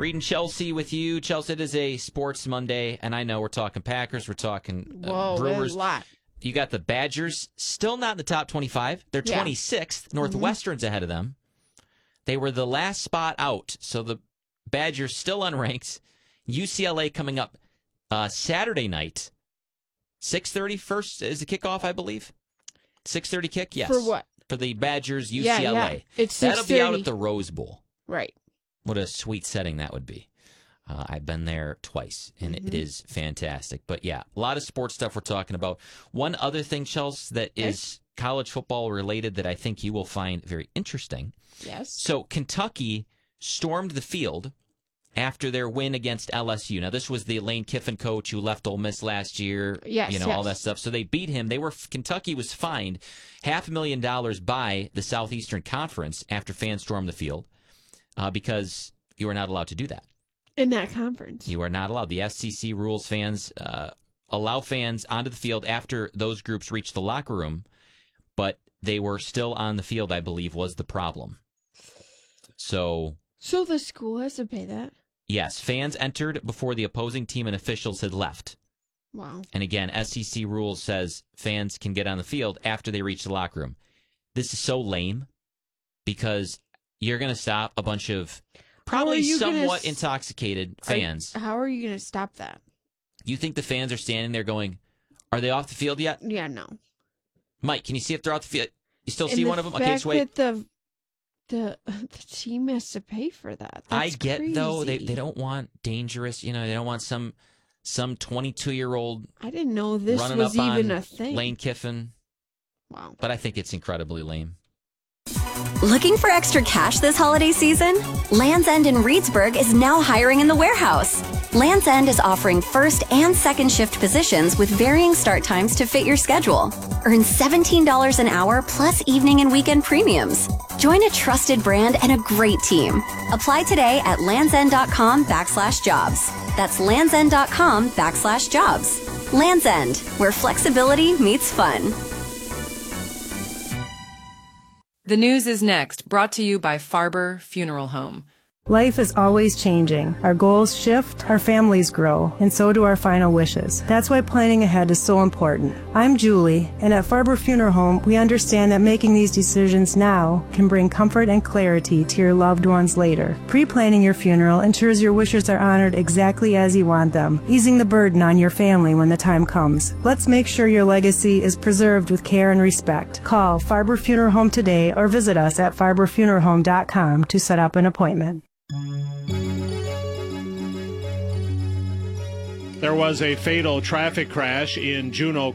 Reading Chelsea with you. Chelsea, it is a sports Monday, and I know we're talking Packers, we're talking Brewers. A lot. You got the Badgers, still not in the top 25. They're 26th. Northwestern's ahead of them. They were the last spot out, so the Badgers still unranked. UCLA coming up Saturday night. 6:30 first is the kickoff, I believe. 6:30 kick, yes. For what? For the Badgers, UCLA. Yeah. It's 6:30. That'll be out at the Rose Bowl. Right. What a sweet setting that would be. I've been there twice, and it is fantastic. But, yeah, a lot of sports stuff we're talking about. One other thing, Chelsea, that is college football related that I think you will find very interesting. Yes. So Kentucky stormed the field after their win against LSU. Now, this was the Lane Kiffin coach who left Ole Miss last year. All that stuff. So they beat him. Kentucky was fined $500,000 by the Southeastern Conference after fans stormed the field because you are not allowed to do that. In that conference. You are not allowed. The SEC rules fans allow fans onto the field after those groups reach the locker room, but they were still on the field, I believe, was the problem. So the school has to pay that? Yes, fans entered before the opposing team and officials had left. Wow. And again, SEC rules says fans can get on the field after they reach the locker room. This is so lame because you're going to stop a bunch of probably somewhat intoxicated fans. How are you going to stop that? You think the fans are standing there going, are they off the field yet? Yeah, no. Mike, can you see if they're off the field? You still see one of them? Okay, just wait. The team has to pay for that. That's I get, crazy. though, they don't want dangerous, they don't want some 22-year-old I didn't know this running was up even on a thing. Lane Kiffin. Wow. But I think it's incredibly lame. Looking for extra cash this holiday season? Land's End in Reedsburg is now hiring in the warehouse. Land's End is offering first and second shift positions with varying start times to fit your schedule. Earn $17 an hour plus evening and weekend premiums. Join a trusted brand and a great team. Apply today at landsend.com/jobs. That's landsend.com/jobs. Land's End, where flexibility meets fun. The news is next, brought to you by Farber Funeral Home. Life is always changing. Our goals shift, our families grow, and so do our final wishes. That's why planning ahead is so important. I'm Julie, and at Farber Funeral Home, we understand that making these decisions now can bring comfort and clarity to your loved ones later. Pre-planning your funeral ensures your wishes are honored exactly as you want them, easing the burden on your family when the time comes. Let's make sure your legacy is preserved with care and respect. Call Farber Funeral Home today or visit us at farberfuneralhome.com to set up an appointment. There was a fatal traffic crash in Juneau